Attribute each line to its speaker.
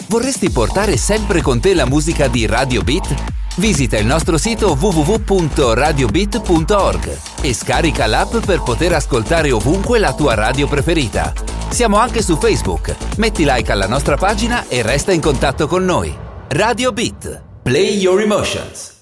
Speaker 1: Vorresti portare sempre con te la musica di Radio Beat? Visita il nostro sito www.radiobeat.org e scarica l'app per poter ascoltare ovunque la tua radio preferita. Siamo anche su Facebook. Metti like alla nostra pagina e resta in contatto con noi. Radio Beat. Play your emotions.